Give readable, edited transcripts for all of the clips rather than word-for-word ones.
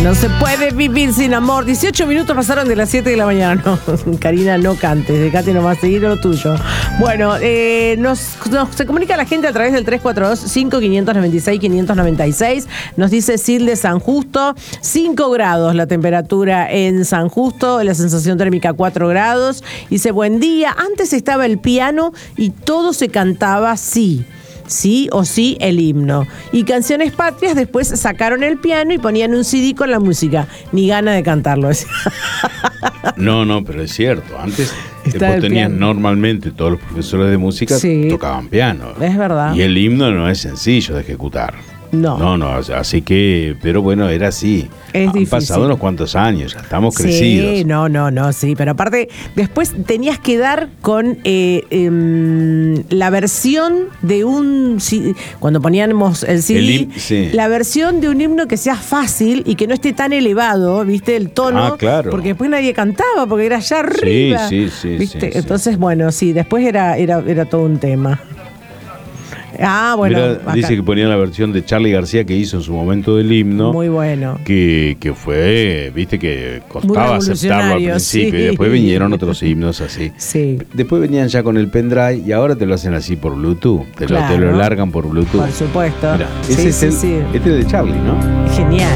No se puede vivir sin amor. 18 minutos pasaron de las 7 de la mañana. No, Karina, no cantes. Dejate nomás seguir lo tuyo. Bueno, se comunica la gente a través del 342-5596-596. Nos dice Sil de San Justo. 5 grados la temperatura en San Justo. La sensación térmica 4 grados. Dice, buen día. Antes estaba el piano y todo se cantaba sí o sí el himno. Y Canciones Patrias después sacaron el piano y ponían un CD con la música. Ni gana de cantarlo. No, pero es cierto. Antes vos tenías normalmente todos los profesores de música tocaban piano. Es verdad. Y el himno no es sencillo de ejecutar. No, así que, pero bueno, era así. Es difícil. Han pasado unos cuantos años, ya estamos crecidos. Sí, no, sí, pero aparte, después tenías que dar con la versión de un, cuando poníamos el CD, la versión de un himno que sea fácil y que no esté tan elevado, ¿viste? El tono. Ah, claro. Porque después nadie cantaba, porque era allá arriba. Sí. ¿Viste? Entonces, bueno, sí, después era todo un tema. Ah, bueno. Mirá, dice que ponían la versión de Charly García que hizo en su momento del himno. Muy bueno. Que fue, viste, que costaba aceptarlo al principio. Y después vinieron otros himnos así. Sí. Después venían ya con el pendrive y ahora te lo hacen así por Bluetooth. Te lo largan por Bluetooth. Por supuesto. Mirá, ese es este es de Charly, ¿no? Genial.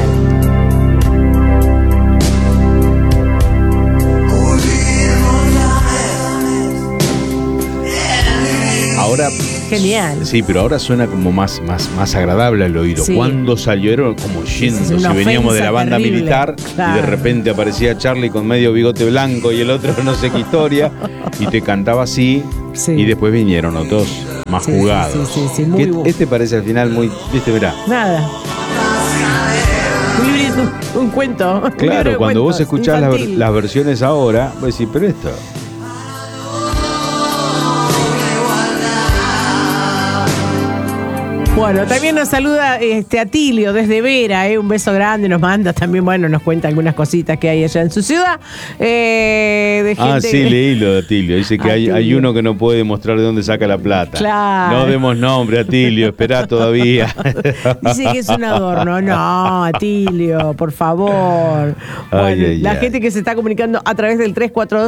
Ahora. Genial. Sí, pero ahora suena como más agradable al oído. Sí. Cuando salió era como yendo, si veníamos de la banda terrible, militar, claro. Y de repente aparecía Charly con medio bigote blanco y el otro no sé qué historia, y te cantaba así, y después vinieron otros más jugados. Sí, muy bueno. Este parece al final muy, viste, verá. Nada. Un cuento. Claro, cuando vos escuchás las versiones ahora, vos decís, pero esto... Bueno, también nos saluda Atilio desde Vera, un beso grande, nos manda también, bueno, nos cuenta algunas cositas que hay allá en su ciudad. Sí, leí lo de Atilio, dice que hay uno que no puede mostrar de dónde saca la plata. Claro. No demos nombre, Atilio, esperá todavía. Dice que es un adorno. No, Atilio, por favor. Bueno, la gente que se está comunicando a través del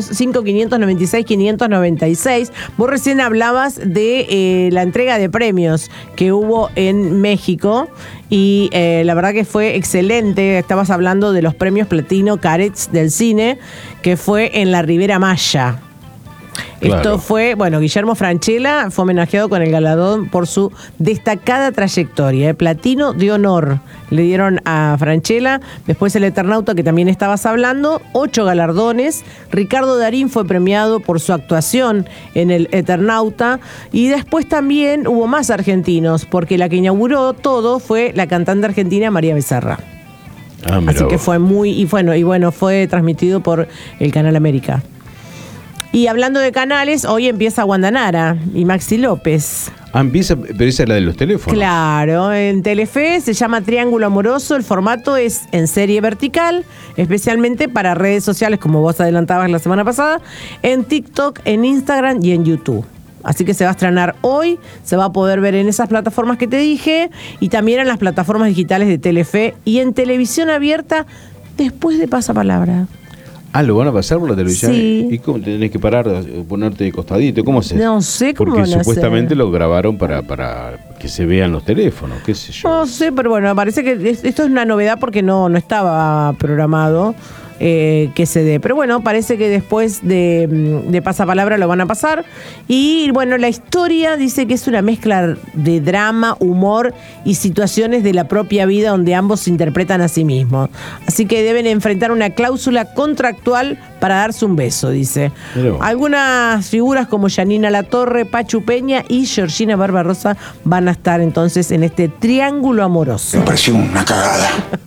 342-5596-596. Vos recién hablabas de la entrega de premios que hubo en México y la verdad que fue excelente. Estabas hablando de los premios Platino Carets del cine, que fue en la Riviera Maya. Claro. Esto fue, Guillermo Francella fue homenajeado con el galardón por su destacada trayectoria. Platino de honor le dieron a Francella. Después el Eternauta, que también estabas hablando, 8 galardones. Ricardo Darín fue premiado por su actuación en el Eternauta. Y después también hubo más argentinos, porque la que inauguró todo fue la cantante argentina María Becerra. Así que fue fue transmitido por el Canal América. Y hablando de canales, hoy empieza Guandanara y Maxi López. Empieza, pero esa es la de los teléfonos. Claro, en Telefe se llama Triángulo Amoroso, el formato es en serie vertical, especialmente para redes sociales, como vos adelantabas la semana pasada, en TikTok, en Instagram y en YouTube. Así que se va a estrenar hoy, se va a poder ver en esas plataformas que te dije y también en las plataformas digitales de Telefe y en televisión abierta después de Pasapalabra. ¿Lo van a pasar por la televisión? Sí. ¿Y cómo tenés que parar, ponerte de costadito? ¿Cómo se? No sé cómo Porque van a supuestamente hacer. lo grabaron para que se vean los teléfonos, qué sé yo. No sé, pero bueno, parece que esto es una novedad porque no estaba programado que se dé. Pero bueno, parece que después de Pasapalabra lo van a pasar. Y bueno, la historia dice que es una mezcla de drama, humor y situaciones de la propia vida donde ambos se interpretan a sí mismos. Así que deben enfrentar una cláusula contractual para darse un beso, dice. Algunas figuras como Yanina Latorre, Pachu Peña y Georgina Barbarosa van a estar entonces en este triángulo amoroso. Me pareció una cagada.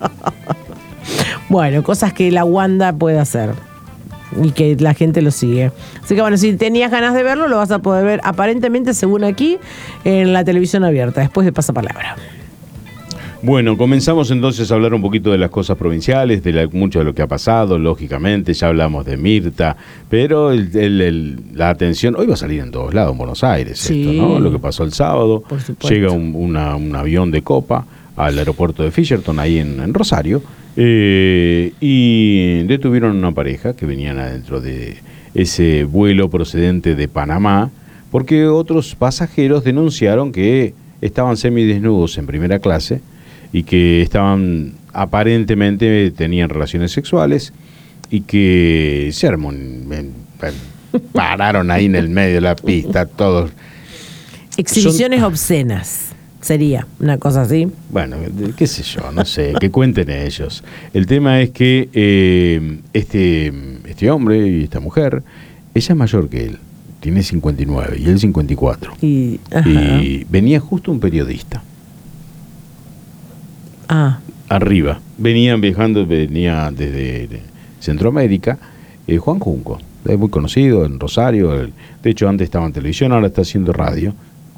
Bueno, cosas que la Wanda puede hacer y que la gente lo sigue. Así que bueno, si tenías ganas de verlo, lo vas a poder ver aparentemente, según aquí, en la televisión abierta, después de Pasapalabra. Bueno, comenzamos entonces a hablar un poquito de las cosas provinciales, mucho de lo que ha pasado, lógicamente, ya hablamos de Mirta, pero la atención, hoy va a salir en todos lados, en Buenos Aires, sí. Esto, ¿no? Lo que pasó el sábado, llega un avión de Copa al aeropuerto de Fisherton, ahí en Rosario, Y detuvieron a una pareja que venían adentro de ese vuelo procedente de Panamá, porque otros pasajeros denunciaron que estaban semidesnudos en primera clase y que aparentemente tenían relaciones sexuales y que se armó pararon ahí en el medio de la pista todos. Exhibiciones obscenas. Sería una cosa así. Bueno, qué sé yo, no sé, que cuenten ellos. El tema es que este hombre y esta mujer, ella es mayor que él, tiene 59 y él 54. Y venía justo un periodista. Arriba. Venía desde Centroamérica, Juan Junco, es muy conocido en Rosario, de hecho antes estaba en televisión, ahora está haciendo radio.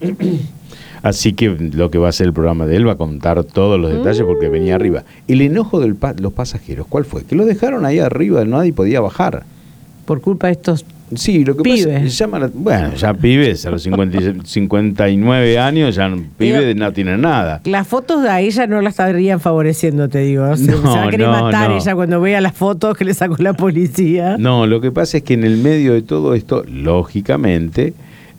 Así que lo que va a ser el programa de él va a contar todos los detalles porque venía arriba. El enojo de los pasajeros, ¿cuál fue? Que lo dejaron ahí arriba, nadie podía bajar. Por culpa de estos sí, lo que pibes. Bueno, ya pibes, a los 59 años ya pibes no tienen nada. Las fotos de ella no la estarían favoreciendo, te digo. Se va a querer matar ella cuando vea las fotos que le sacó la policía. No, lo que pasa es que en el medio de todo esto, lógicamente,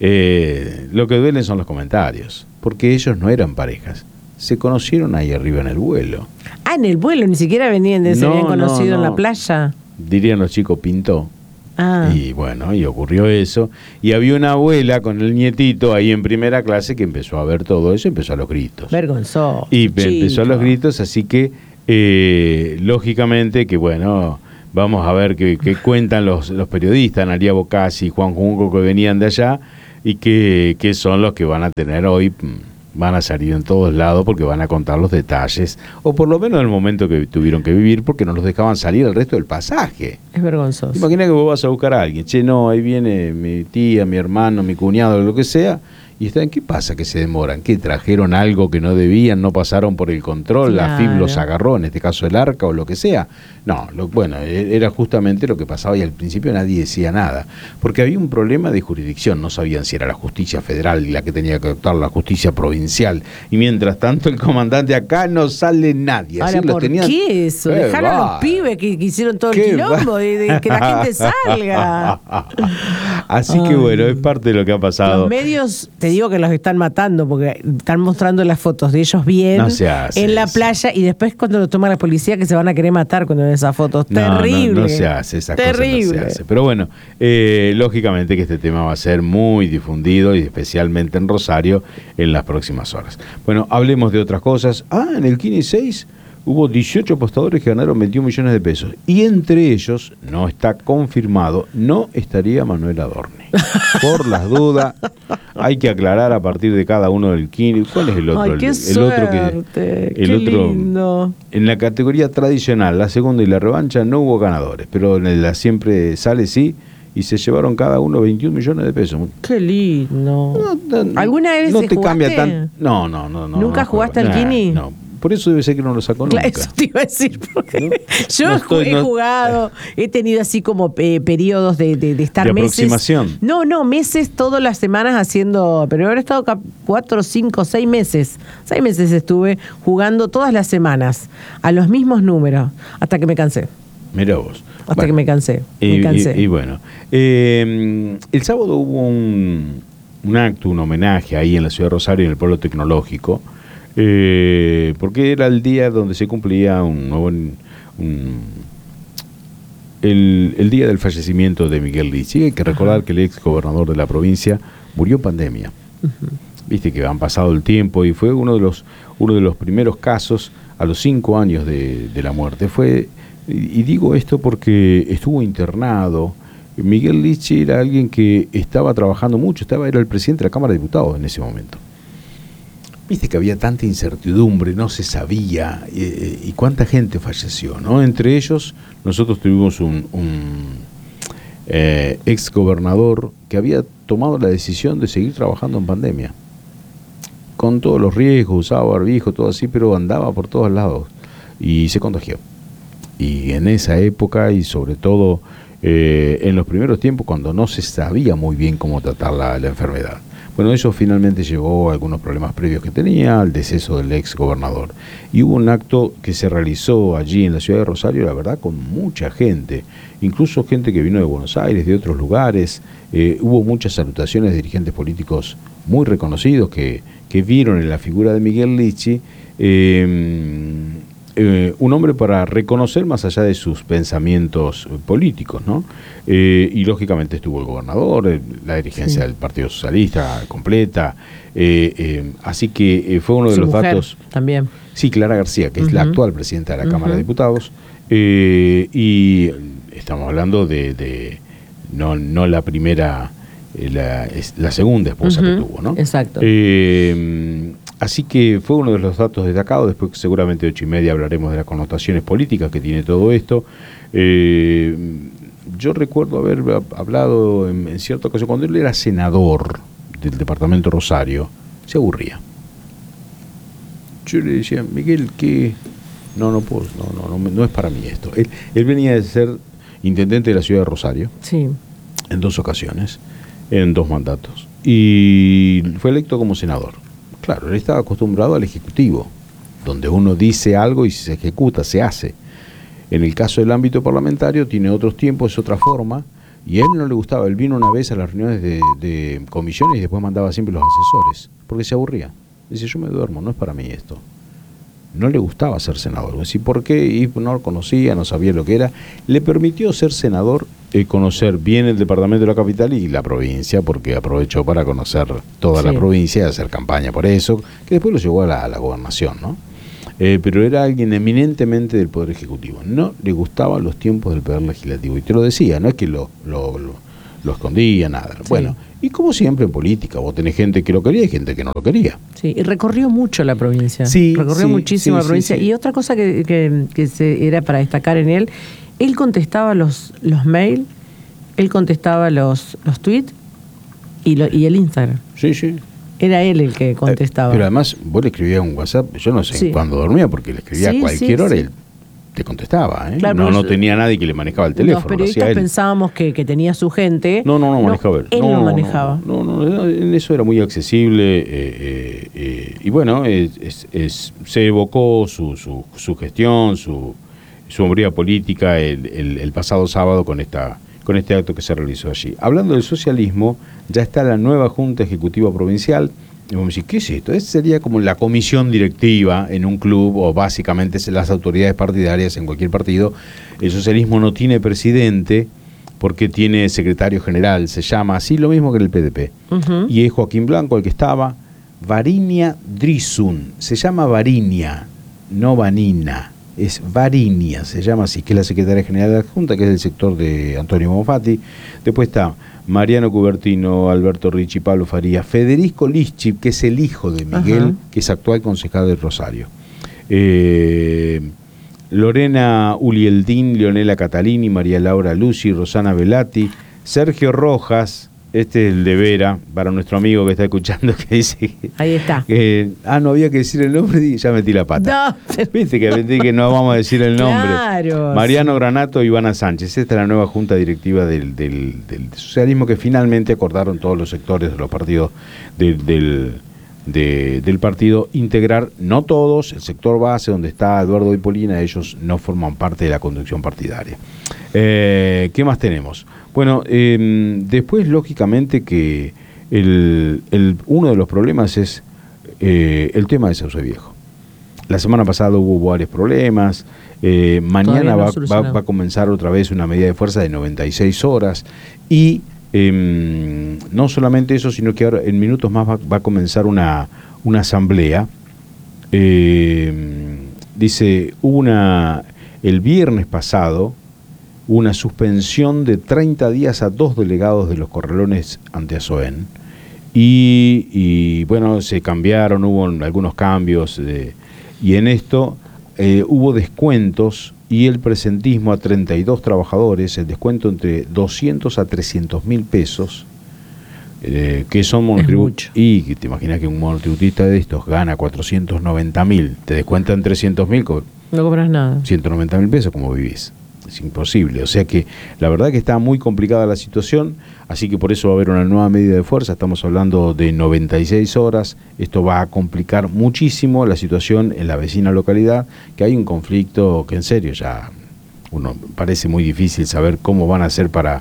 lo que duelen son los comentarios. Porque ellos no eran parejas. Se conocieron ahí arriba en el vuelo. En el vuelo, ni siquiera se habían conocido en la playa. Dirían los chicos, pintó. Y bueno, y ocurrió eso. Y había una abuela con el nietito ahí en primera clase que empezó a ver todo eso y empezó a los gritos. Vergonzoso. Y empezó a los gritos, así que lógicamente que bueno, vamos a ver qué cuentan los periodistas, Analia Bocasi y Juan Junco, que venían de allá y que son los que van a tener hoy, van a salir en todos lados porque van a contar los detalles, o por lo menos el momento que tuvieron que vivir, porque no los dejaban salir el resto del pasaje. Es vergonzoso. Imagina que vos vas a buscar a alguien, no, ahí viene mi tía, mi hermano, mi cuñado, lo que sea, y están, ¿qué pasa que se demoran? ¿Qué trajeron algo que no debían, no pasaron por el control, la FIB los agarró, en este caso el ARCA o lo que sea? No, bueno, era justamente lo que pasaba y al principio nadie decía nada, porque había un problema de jurisdicción, no sabían si era la justicia federal la que tenía que actuar, la justicia provincial, y mientras tanto el comandante acá no sale nadie. Ahora, ¿por qué eso? Dejaron a los pibes que hicieron todo el quilombo de que la gente salga. Así que bueno, es parte de lo que ha pasado. Los medios, te digo que los están matando porque están mostrando las fotos de ellos bien en la playa y después cuando lo toma la policía que se van a querer matar cuando ven esas fotos. Terrible. No se hace, esa cosa no se hace. Pero bueno, lógicamente que este tema va a ser muy difundido y especialmente en Rosario en las próximas horas. Bueno, hablemos de otras cosas. En el Kini 6 hubo 18 apostadores que ganaron 21 millones de pesos. Y entre ellos, no está confirmado, no estaría Manuel Adorni. Por las dudas, hay que aclarar a partir de cada uno del Kini. ¿Cuál es el otro? Ay, qué lindo. En la categoría tradicional, la segunda y la revancha, no hubo ganadores. Pero en la siempre sale sí. Y se llevaron cada uno 21 millones de pesos. ¡Qué lindo! ¿Alguna vez no te jugaste? Cambia tan? No. ¿Nunca jugaste al Kini? No. Por eso debe ser que no lo sacó nunca. Eso te iba a decir, porque yo he jugado, he tenido así como periodos de estar de meses. Aproximación. No, meses todas las semanas haciendo, pero habré estado 4, 5, 6 meses. 6 meses estuve jugando todas las semanas a los mismos números, hasta que me cansé. Mirá vos. Hasta que me cansé. Y bueno, el sábado hubo un acto, un homenaje ahí en la ciudad de Rosario, en el Polo Tecnológico, porque era el día donde se cumplía el día del fallecimiento de Miguel Lichi. Hay que recordar que el ex gobernador de la provincia murió en pandemia. Viste que han pasado el tiempo y fue uno de los primeros casos a los 5 años de la muerte. Y digo esto porque estuvo internado. Miguel Lichi era alguien que estaba trabajando mucho, era el presidente de la Cámara de Diputados en ese momento. Viste que había tanta incertidumbre, no se sabía, y cuánta gente falleció, ¿no? Entre ellos, nosotros tuvimos un ex gobernador que había tomado la decisión de seguir trabajando en pandemia. Con todos los riesgos, usaba barbijo, todo así, pero andaba por todos lados y se contagió. Y en esa época, y sobre todo en los primeros tiempos, cuando no se sabía muy bien cómo tratar la enfermedad. Bueno, eso finalmente llevó a algunos problemas previos que tenía, al deceso del ex gobernador. Y hubo un acto que se realizó allí en la ciudad de Rosario, la verdad, con mucha gente, incluso gente que vino de Buenos Aires, de otros lugares. Hubo muchas salutaciones de dirigentes políticos muy reconocidos que vieron en la figura de Miguel Lichi un hombre para reconocer más allá de sus pensamientos políticos, ¿no? Y lógicamente estuvo el gobernador, la dirigencia del Partido Socialista completa, así que fue uno de los datos también. Sí, Clara García, que es la actual presidenta de la Cámara de Diputados, y estamos hablando de no la primera, la segunda esposa que tuvo, ¿no? Exacto. Así que fue uno de los datos destacados. Después seguramente 8:30 hablaremos de las connotaciones políticas que tiene todo esto. Yo recuerdo haber hablado en cierta ocasión, cuando él era senador del departamento Rosario, se aburría. Yo le decía, Miguel, ¿qué? No puedo, no es para mí esto. Él venía de ser intendente de la ciudad de Rosario, sí, en 2 ocasiones, en 2 mandatos, y fue electo como senador. Claro, él estaba acostumbrado al ejecutivo, donde uno dice algo y se ejecuta, se hace. En el caso del ámbito parlamentario tiene otros tiempos, es otra forma, y a él no le gustaba. Él vino una vez a las reuniones de comisiones y después mandaba siempre los asesores, porque se aburría. Dice, yo me duermo, no es para mí esto. No le gustaba ser senador. Decía, ¿por qué? Y no lo conocía, no sabía lo que era. Le permitió ser senador, conocer bien el departamento de la capital y la provincia, porque aprovechó para conocer toda la provincia y hacer campaña por eso, que después lo llevó a la gobernación, ¿no? Pero era alguien eminentemente del Poder Ejecutivo. No le gustaban los tiempos del Poder Legislativo. Y te lo decía, no es que lo escondía, nada. Sí. Bueno, y como siempre en política, vos tenés gente que lo quería y gente que no lo quería. Sí, y recorrió mucho la provincia. Sí, recorrió muchísimo la provincia. Sí. Y otra cosa que era para destacar en él contestaba los mails, él contestaba los tweets y el Instagram. Sí. Era él el que contestaba. Pero además, vos le escribías un WhatsApp, yo no sé cuándo dormía, porque le escribía a cualquier hora y él te contestaba, ¿eh? Claro, no tenía nadie que le manejaba el teléfono. Los periodistas pensábamos que tenía su gente. No manejaba él. Él no manejaba. No, eso era muy accesible. Y bueno, se evocó su gestión, su hombría política el pasado sábado con este acto que se realizó allí. Hablando del socialismo, ya está la nueva Junta Ejecutiva Provincial. Y vamos a decir, ¿qué es esto? Sería como la comisión directiva en un club, o básicamente las autoridades partidarias en cualquier partido. El socialismo no tiene presidente porque tiene secretario general, se llama así, lo mismo que en el PDP. Y es Joaquín Blanco el que estaba. Varinia Drisun, se llama Varinia, no Vanina, es Varinia, se llama así, que es la secretaria general de la Junta, que es del sector de Antonio Bonfatti. Después está Mariano Cubertino, Alberto Ricci, Pablo Faría, Federico Lischip, que es el hijo de Miguel, que es actual concejal de Rosario. Lorena Ulieldín, Leonela Catalini, María Laura Luci, Rosana Velati, Sergio Rojas, este es el de Vera, para nuestro amigo que está escuchando, que dice ahí está. No había que decir el nombre y ya metí la pata. No. Viste que no vamos a decir el nombre. Claro, Mariano Granato y Ivana Sánchez. Esta es la nueva junta directiva del socialismo que finalmente acordaron todos los sectores de los partidos del partido integrar, no todos, el sector base donde está Eduardo Hipolina, ellos no forman parte de la conducción partidaria. ¿Qué más tenemos? Bueno, después lógicamente que uno de los problemas es el tema de Sauce Viejo. La semana pasada hubo varios problemas, mañana va a comenzar otra vez una medida de fuerza de 96 horas y no solamente eso, sino que ahora en minutos más va a comenzar una asamblea. Dice, el viernes pasado, una suspensión de 30 días a 2 delegados de los Corralones ante Azoén. Y bueno, se cambiaron, hubo algunos cambios, y en esto hubo descuentos y el presentismo a 32 trabajadores, el descuento entre 200 a 300 mil pesos, que son monotributistas. Y te imaginas que un monotributista de estos gana 490 mil, te descuentan 300 mil, no cobras nada. 190 mil pesos, como vivís. Es imposible. O sea que la verdad que está muy complicada la situación, así que por eso va a haber una nueva medida de fuerza. Estamos hablando de 96 horas. Esto va a complicar muchísimo la situación en la vecina localidad, que hay un conflicto que en serio ya uno parece muy difícil saber cómo van a hacer para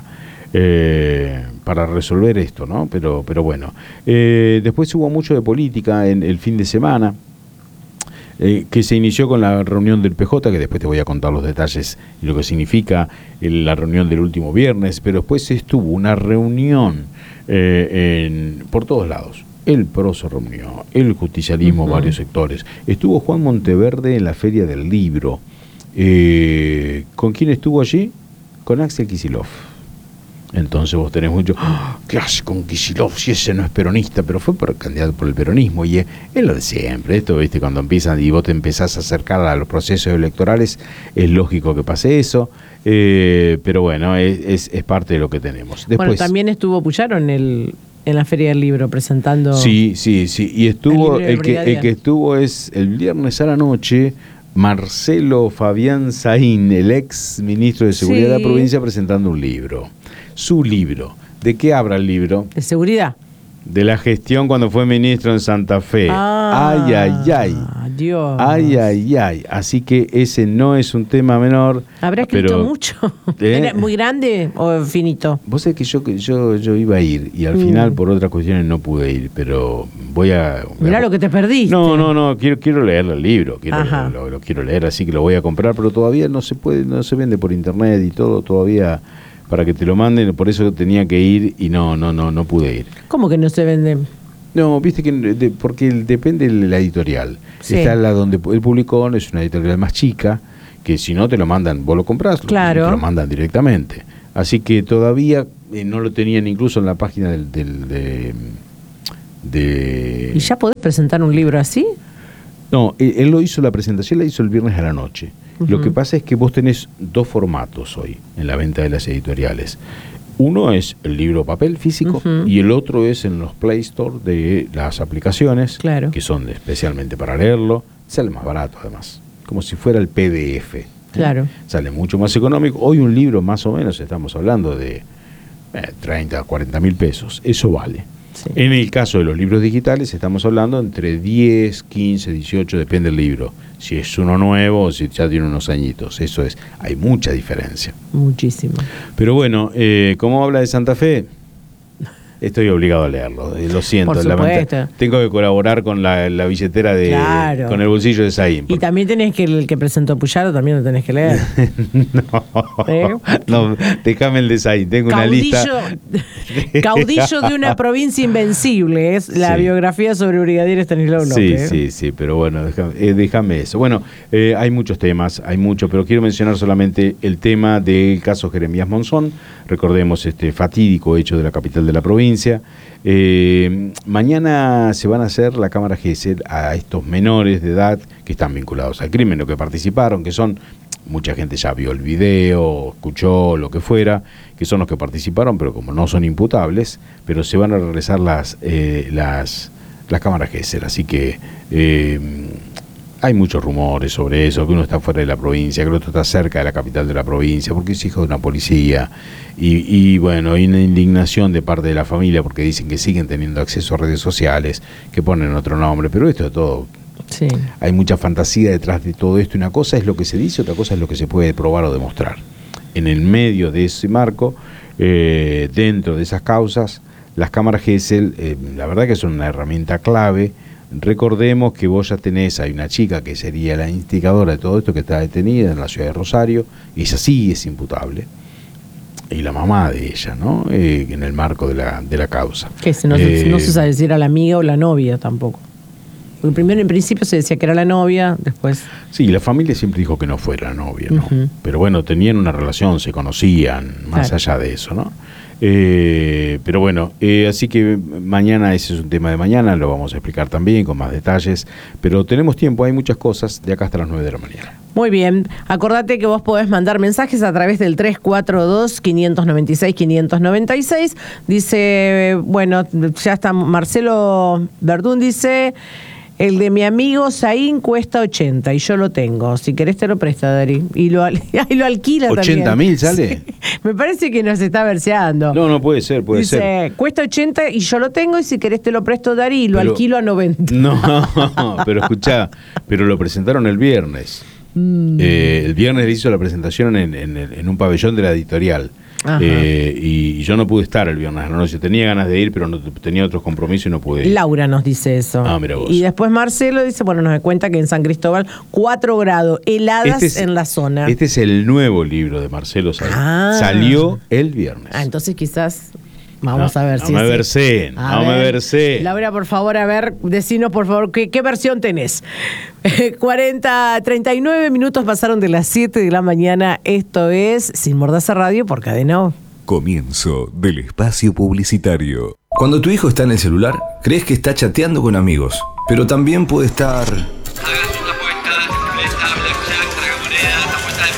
resolver esto, ¿no? Pero bueno. Después hubo mucho de política en el fin de semana. Que se inició con la reunión del PJ, que después te voy a contar los detalles y lo que significa la reunión del último viernes, pero después estuvo una reunión por todos lados. El PRO se reunió, el justicialismo, varios sectores. Estuvo Juan Monteverde en la Feria del Libro. ¿Con quién estuvo allí? Con Axel Kicillof. Entonces vos tenés mucho, ¿qué hace con Kicillof si ese no es peronista? Pero fue candidato por el peronismo y es lo de siempre. Esto, viste, cuando empiezan y vos te empezás a acercar a los procesos electorales, es lógico que pase eso, pero bueno, es parte de lo que tenemos. Después, bueno, también estuvo Puyaro en la Feria del Libro presentando. Sí, y estuvo el que estuvo es el viernes a la noche. Marcelo Fabián Saín, el ex ministro de Seguridad de la provincia, presentando un libro. Su libro. ¿De qué habla el libro? De seguridad. De la gestión cuando fue ministro en Santa Fe. Ay. Dios. Ay. Así que ese no es un tema menor. ¿Habrá escrito mucho? ¿Era muy grande o finito? Vos sabés que yo iba a ir y al final por otras cuestiones no pude ir, pero mirá lo que te perdiste. No, quiero leer el libro, lo quiero leer, así que lo voy a comprar, pero todavía no se vende por internet y todo, todavía para que te lo manden, por eso tenía que ir y no pude ir. ¿Cómo que no se vende? No, viste que porque depende de la editorial. Sí. Está la donde él publicó, es una editorial más chica, que si no te lo mandan, vos lo comprás, claro, te lo mandan directamente. Así que todavía no lo tenían incluso en la página de ¿Y ya podés presentar un libro así? No, él lo hizo, la presentación la hizo el viernes a la noche. Lo que pasa es que vos tenés dos formatos hoy en la venta de las editoriales. Uno es el libro papel físico y el otro es en los Play Store de las aplicaciones, claro, que son especialmente para leerlo. Sale más barato además, como si fuera el PDF. Claro. Sale mucho más económico. Hoy un libro más o menos estamos hablando de 30 a 40 mil pesos. Eso vale. Sí. En el caso de los libros digitales estamos hablando entre 10, 15, 18, depende del libro. Si es uno nuevo o si ya tiene unos añitos. Eso es, hay mucha diferencia. Muchísimo. Pero bueno, ¿cómo habla de Santa Fe? Estoy obligado a leerlo, lo siento. Por supuesto. Tengo que colaborar con la billetera claro, con el bolsillo de Saín. Y también tenés que, el que presentó Puyaro también lo tenés que leer. No, déjame el de Saín, tengo una lista. Caudillo de una provincia invencible, es la biografía sobre Brigadier Estanislao López. Sí, pero bueno, déjame eso. Bueno, hay muchos temas, pero quiero mencionar solamente el tema del caso Jeremías Monzón. Recordemos este fatídico hecho de la capital de la provincia. Mañana se van a hacer la cámara Gesell a estos menores de edad que están vinculados al crimen, o que participaron, que son, mucha gente ya vio el video, escuchó lo que fuera, que son los que participaron, pero como no son imputables, pero se van a realizar las cámaras Gesell, así que hay muchos rumores sobre eso, que uno está fuera de la provincia, que el otro está cerca de la capital de la provincia, porque es hijo de una policía, y bueno, hay una indignación de parte de la familia, porque dicen que siguen teniendo acceso a redes sociales, que ponen otro nombre, pero esto es todo. Sí. Hay mucha fantasía detrás de todo esto, y una cosa es lo que se dice, otra cosa es lo que se puede probar o demostrar. En el medio de ese marco, dentro de esas causas, las cámaras Gesell, la verdad que son una herramienta clave. Recordemos que vos ya tenés, hay una chica que sería la instigadora de todo esto, que está detenida en la ciudad de Rosario, y esa sí es imputable, y la mamá de ella, ¿no? En el marco de la causa. Que no se sabe si era la amiga o la novia tampoco. Porque primero en principio se decía que era la novia, después... Sí, la familia siempre dijo que no fuera la novia, ¿no? Pero bueno, tenían una relación, se conocían, más allá de eso, ¿no? Pero bueno, así que mañana, ese es un tema de mañana, lo vamos a explicar también con más detalles, pero tenemos tiempo, hay muchas cosas de acá hasta las 9 de la mañana. Muy bien, acordate que vos podés mandar mensajes a través del 342-596-596. Dice, bueno, ya está Marcelo Verdún, dice... El de mi amigo Zain cuesta 80 y yo lo tengo. Si querés te lo presta, Dari. Y lo alquila también. ¿80.000 sale? Sí. Me parece que nos está verseando. No puede ser, Dice, ser. Cuesta 80 y yo lo tengo y si querés te lo presto, Dari, y lo alquilo a 90. No, pero escuchá, pero lo presentaron el viernes. El viernes le hizo la presentación en un pabellón de la editorial. Y yo no pude estar el viernes a la noche. Tenía ganas de ir, pero no, tenía otros compromisos y no pude ir. Laura nos dice eso. Mira vos. Y después Marcelo dice, bueno, nos da cuenta que en San Cristóbal 4 grados, heladas en la zona. Este es el nuevo libro de Marcelo Zain. Salió el viernes. Entonces quizás... Vamos a ver si no me versé. Laura, por favor, a ver, decinos, por favor, ¿qué versión tenés? 39 minutos pasaron de las 7 de la mañana. Esto es Sin Mordaza Radio por Cadena O. Comienzo del espacio publicitario. Cuando tu hijo está en el celular, crees que está chateando con amigos, pero también puede estar... Hagas tus apuestas, ruleta, blackjack, tragamonedas, apuestas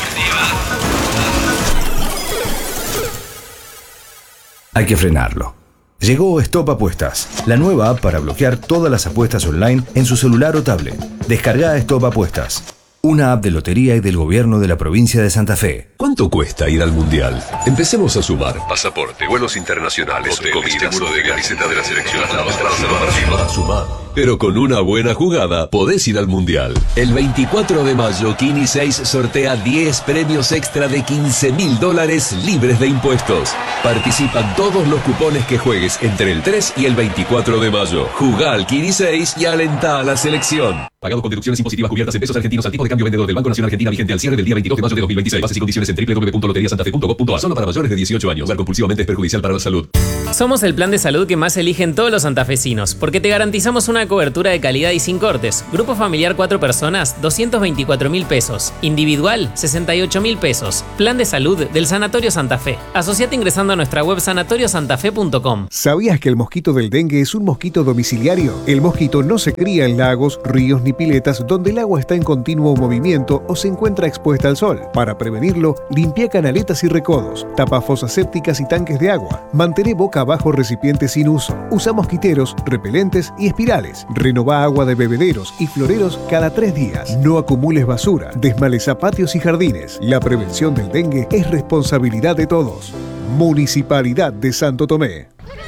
deportivas. Hay que frenarlo. Llegó Stop Apuestas, la nueva app para bloquear todas las apuestas online en su celular o tablet. Descarga Stop Apuestas, una app de lotería y del gobierno de la provincia de Santa Fe. ¿Cuánto cuesta ir al Mundial? Empecemos a sumar. Pasaporte, vuelos internacionales, comida, seguro de camiseta de la selección. Sumar. Pero con una buena jugada podés ir al Mundial. El 24 de mayo, Kini 6 sortea 10 premios extra de $15.000 libres de impuestos. Participan todos los cupones que juegues entre el 3 y el 24 de mayo. Jugá al Kini 6 y alentá a la selección. Pagado con deducciones impositivas cubiertas en pesos argentinos al tipo de cambio vendedor del Banco Nacional Argentina vigente al cierre del día 22 de mayo de 2026. Bases y condiciones en www.loteriasantafe.gov.ar. Solo para mayores de 18 años. Jugar compulsivamente es perjudicial para la salud. Somos el plan de salud que más eligen todos los santafesinos, porque te garantizamos una cobertura de calidad y sin cortes. Grupo familiar 4 personas, 224.000 pesos. Individual, 68.000 pesos. Plan de salud del Sanatorio Santa Fe. Asociate ingresando a nuestra web sanatoriosantafe.com. ¿Sabías que el mosquito del dengue es un mosquito domiciliario? El mosquito no se cría en lagos, ríos ni piletas donde el agua está en continuo movimiento o se encuentra expuesta al sol. Para prevenirlo, limpia canaletas y recodos, tapa fosas sépticas y tanques de agua, mantené boca abajo recipientes sin uso, usa mosquiteros, repelentes y espirales, renová agua de bebederos y floreros cada 3 días, no acumules basura, desmaleza patios y jardines. La prevención del dengue es responsabilidad de todos. Municipalidad de Santo Tomé.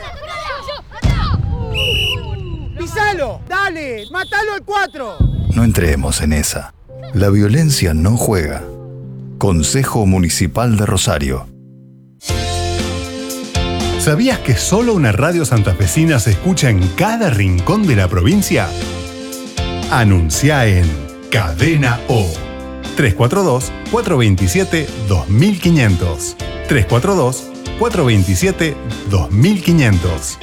¡Pisalo! ¡Dale! ¡Mátalo al 4! No entremos en esa. La violencia no juega. Consejo Municipal de Rosario. ¿Sabías que solo una radio santafesina se escucha en cada rincón de la provincia? Anuncia en Cadena O. 342-427-2500. 342-427-2500.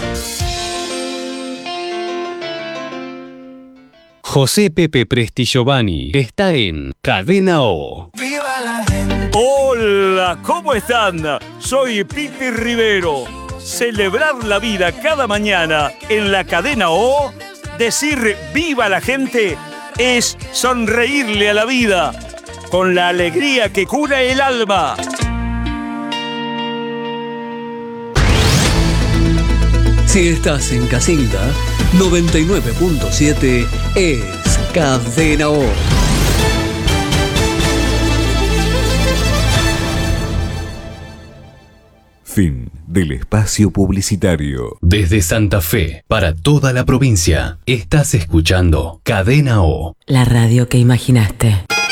José Pepe Presti Giovanni está en Cadena O. ¡Viva la gente! Hola, ¿cómo están? Soy Pipi Rivero. Celebrar la vida cada mañana en la Cadena O, decir viva la gente, es sonreírle a la vida con la alegría que cura el alma. Si estás en casita, 99.7 es Cadena O. Fin del espacio publicitario. Desde Santa Fe, para toda la provincia, estás escuchando Cadena O. La radio que imaginaste.